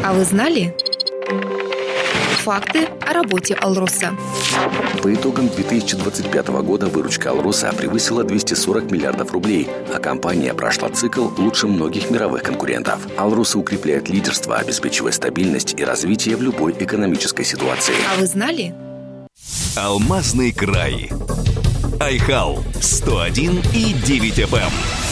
А вы знали? Факты о работе «Алроса». По итогам 2025 года выручка «Алроса» превысила 240 миллиардов рублей, а компания прошла цикл лучше многих мировых конкурентов. «Алроса» укрепляет лидерство, обеспечивая стабильность и развитие в любой экономической ситуации. А вы знали? Алмазный край. Айхал 101,9 FM.